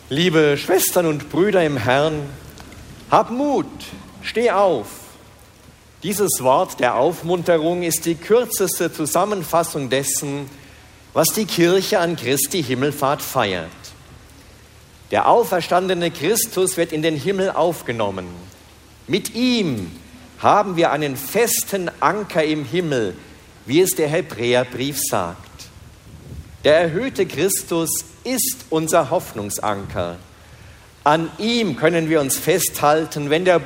Liebe Schwestern und Brüder im Herrn, hab Mut, steh auf. Dieses Wort der Aufmunterung ist die kürzeste Zusammenfassung dessen, was die Kirche an Christi Himmelfahrt feiert. Der auferstandene Christus wird in den Himmel aufgenommen. Mit ihm haben wir einen festen Anker im Himmel, wie es der Hebräerbrief sagt. Der erhöhte Christus ist unser Hoffnungsanker. An ihm können wir uns festhalten, wenn der